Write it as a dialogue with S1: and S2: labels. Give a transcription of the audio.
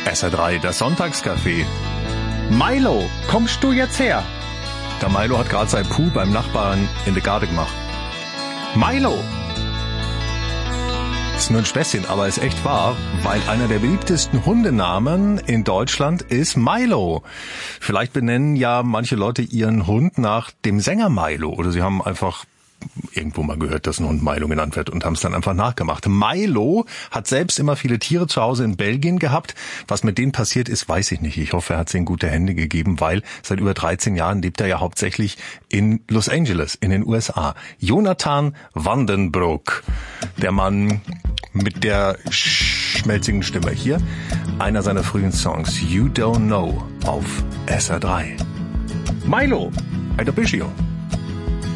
S1: SR3, das Sonntagscafé.
S2: Milo, kommst du jetzt her?
S1: Der Milo hat gerade sein Puh beim Nachbarn in der Garde gemacht.
S2: Milo!
S1: Ist nur ein Späßchen, aber ist echt wahr, weil einer der beliebtesten Hundenamen in Deutschland ist Milo. Vielleicht benennen ja manche Leute ihren Hund nach dem Sänger Milo oder sie haben einfach irgendwo mal gehört, dass ein Hund Milo genannt wird und haben es dann einfach nachgemacht. Milo hat selbst immer viele Tiere zu Hause in Belgien gehabt. Was mit denen passiert ist, weiß ich nicht. Ich hoffe, er hat sie in gute Hände gegeben, weil seit über 13 Jahren lebt er ja hauptsächlich in Los Angeles, in den USA. Jonathan Vandenbroek, der Mann mit der schmelzigen Stimme. Hier einer seiner frühen Songs, You Don't Know, auf SR3.
S2: Milo!
S1: Hey, da bist du ja.